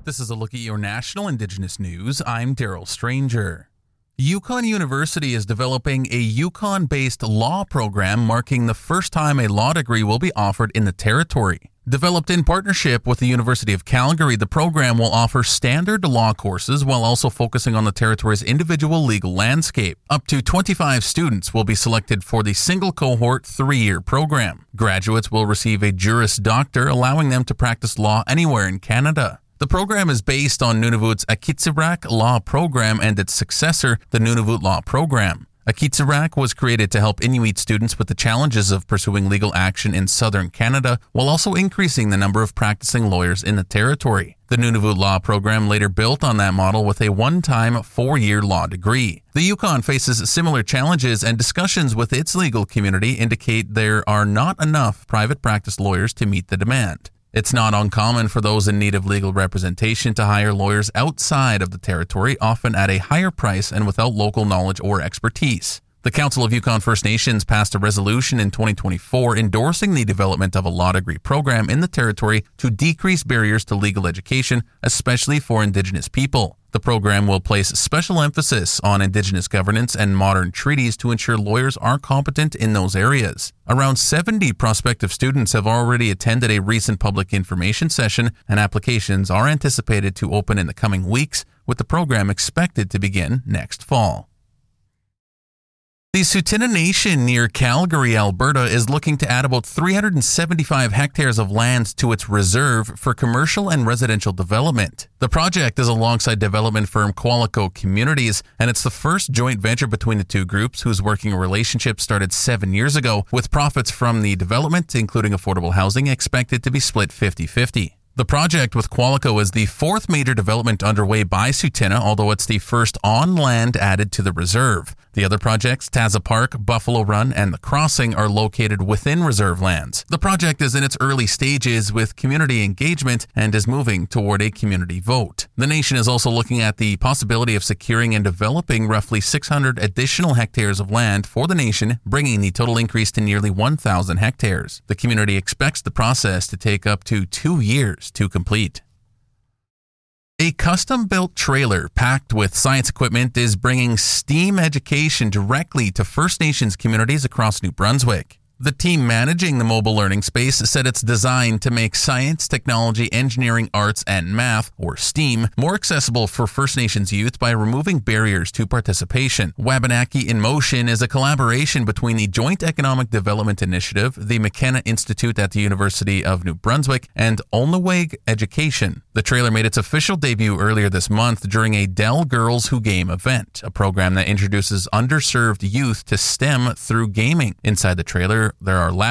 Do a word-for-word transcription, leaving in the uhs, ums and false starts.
This is a look at your national Indigenous news. I'm Daryl Stranger. Yukon University is developing a Yukon-based law program, marking the first time a law degree will be offered in the territory. Developed in partnership with the University of Calgary, the program will offer standard law courses while also focusing on the territory's individual legal landscape. Up to twenty-five students will be selected for the single cohort three-year program. Graduates will receive a Juris Doctor, allowing them to practice law anywhere in Canada. The program is based on Nunavut's Akitsarak Law Program and its successor, the Nunavut Law Program. Akitsarak was created to help Inuit students with the challenges of pursuing legal action in southern Canada, while also increasing the number of practicing lawyers in the territory. The Nunavut Law Program later built on that model with a one-time four-year law degree. The Yukon faces similar challenges, and discussions with its legal community indicate there are not enough private practice lawyers to meet the demand. It's not uncommon for those in need of legal representation to hire lawyers outside of the territory, often at a higher price and without local knowledge or expertise. The Council of Yukon First Nations passed a resolution in twenty twenty-four endorsing the development of a law degree program in the territory to decrease barriers to legal education, especially for Indigenous people. The program will place special emphasis on Indigenous governance and modern treaties to ensure lawyers are competent in those areas. Around seventy prospective students have already attended a recent public information session, and applications are anticipated to open in the coming weeks, with the program expected to begin next fall. The Tsuut'ina Nation near Calgary, Alberta, is looking to add about three hundred seventy-five hectares of land to its reserve for commercial and residential development. The project is alongside development firm Qualico Communities, and it's the first joint venture between the two groups, whose working relationship started seven years ago, with profits from the development, including affordable housing, expected to be split fifty-fifty. The project with Qualico is the fourth major development underway by Tsuut'ina, although it's the first on land added to the reserve. The other projects, Taza Park, Buffalo Run, and The Crossing, are located within reserve lands. The project is in its early stages with community engagement and is moving toward a community vote. The nation is also looking at the possibility of securing and developing roughly six hundred additional hectares of land for the nation, bringing the total increase to nearly one thousand hectares. The community expects the process to take up to two years to complete. A custom-built trailer packed with science equipment is bringing STEAM education directly to First Nations communities across New Brunswick. The team managing the mobile learning space said it's designed to make science, technology, engineering, arts, and math, or STEAM, more accessible for First Nations youth by removing barriers to participation. Wabanaki in Motion is a collaboration between the Joint Economic Development Initiative, the McKenna Institute at the University of New Brunswick, and Olneweg Education. The trailer made its official debut earlier this month during a Dell Girls Who Game event, a program that introduces underserved youth to STEM through gaming. Inside the trailer, there are